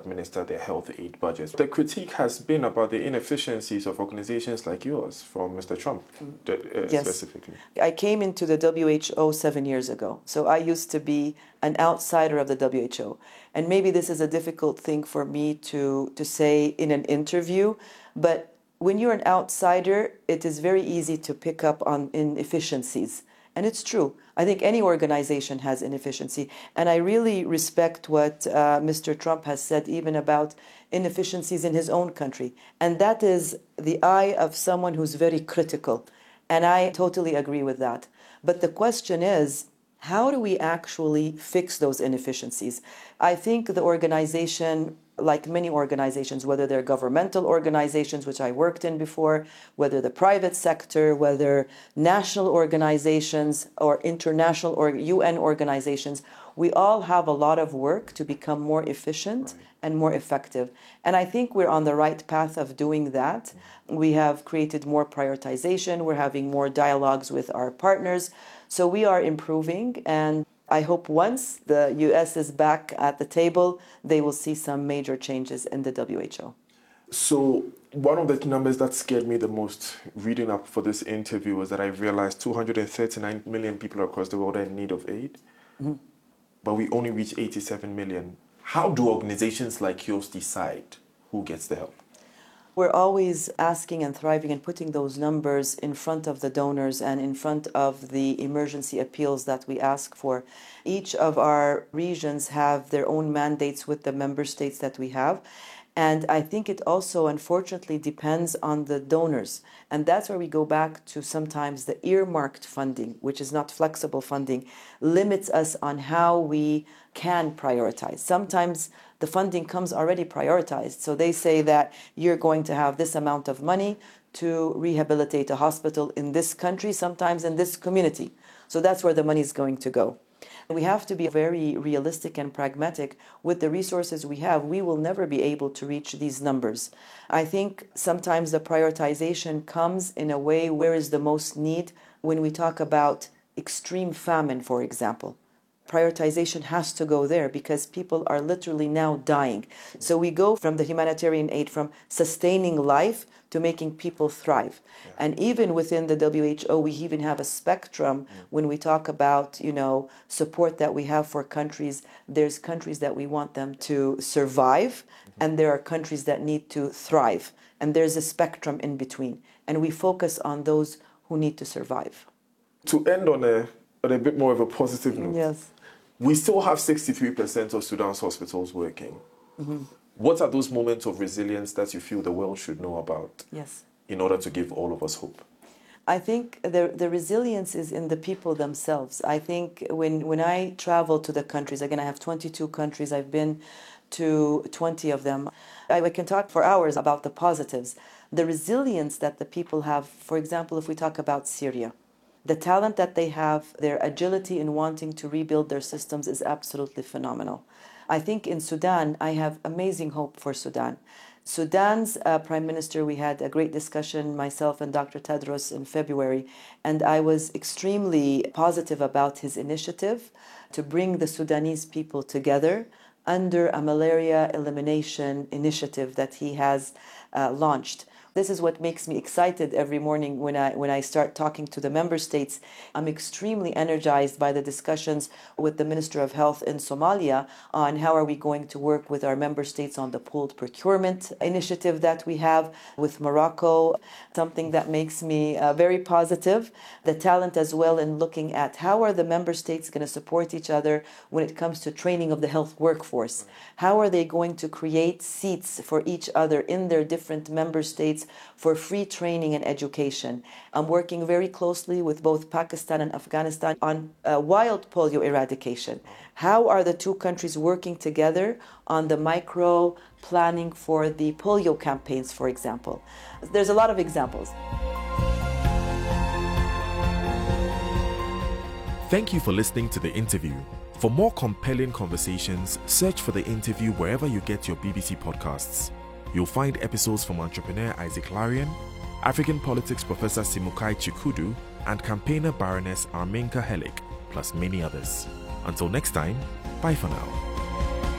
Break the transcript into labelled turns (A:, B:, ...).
A: administer their health aid budgets. The critique has been about the inefficiencies of organizations like yours, from Mr. Trump
B: Yes.
A: specifically.
B: I came into the WHO 7 years ago, so I used to be an outsider of the WHO. And maybe this is a difficult thing for me to say in an interview, but when you're an outsider, it is very easy to pick up on inefficiencies. And it's true. I think any organization has inefficiency. And I really respect what Mr. Trump has said even about inefficiencies in his own country. And that is the eye of someone who's very critical. And I totally agree with that. But the question is, how do we actually fix those inefficiencies? I think the organization, like many organizations, whether they're governmental organizations, which I worked in before, whether the private sector, whether national organizations or international or UN organizations, we all have a lot of work to become more efficient and more effective. And I think we're on the right path of doing that. We have created more prioritization. We're having more dialogues with our partners. So we are improving, and I hope once the U.S. is back at the table, they will see some major changes in the WHO.
A: So one of the numbers that scared me the most reading up for this interview was that I realized 239 million people across the world are in need of aid, but we only reach 87 million. How do organizations like yours decide who gets the help?
B: We're always asking and thriving and putting those numbers in front of the donors and in front of the emergency appeals that we ask for. Each of our regions have their own mandates with the member states that we have. And I think it also, unfortunately, depends on the donors. And that's where we go back to sometimes the earmarked funding, which is not flexible funding, limits us on how we can prioritize. Sometimes the funding comes already prioritized. So they say that you're going to have this amount of money to rehabilitate a hospital in this country, sometimes in this community. So that's where the money is going to go. We have to be very realistic and pragmatic. With the resources we have, we will never be able to reach these numbers. I think sometimes the prioritization comes in a way where is the most need when we talk about extreme famine, for example. Prioritization has to go there because people are literally now dying. So we go from the humanitarian aid, from sustaining life to making people thrive. Yeah. And even within the WHO, we even have a spectrum when we talk about, support that we have for countries. There's countries that we want them to survive, and there are countries that need to thrive. And there's a spectrum in between. And we focus on those who need to survive.
A: To end on a bit more of a positive note.
B: Yes.
A: We still have 63% of Sudan's hospitals working. What are those moments of resilience that you feel the world should know about?
B: Yes.
A: In order to give all of us hope?
B: I think the resilience is in the people themselves. I think when I travel to the countries, again, I have 22 countries, I've been to 20 of them. I can talk for hours about the positives. The resilience that the people have, for example, if we talk about Syria, the talent that they have, their agility in wanting to rebuild their systems is absolutely phenomenal. I think in Sudan, I have amazing hope for Sudan. Sudan's Prime Minister, we had a great discussion, myself and Dr. Tedros, in February, and I was extremely positive about his initiative to bring the Sudanese people together under a malaria elimination initiative that he has launched. This is what makes me excited every morning when I start talking to the member states. I'm extremely energized by the discussions with the Minister of Health in Somalia on how are we going to work with our member states on the pooled procurement initiative that we have with Morocco, something that makes me very positive. The talent as well in looking at how are the member states going to support each other when it comes to training of the health workforce. How are they going to create seats for each other in their different member states for free training and education. I'm working very closely with both Pakistan and Afghanistan on wild polio eradication. How are the two countries working together on the micro planning for the polio campaigns, for example? There's a lot of examples.
A: Thank you for listening to the interview. For more compelling conversations, search for the interview wherever you get your BBC podcasts. You'll find episodes from entrepreneur Isaac Larian, African politics professor Simukai Chikudu, and campaigner Baroness Arminka Helik, plus many others. Until next time, bye for now.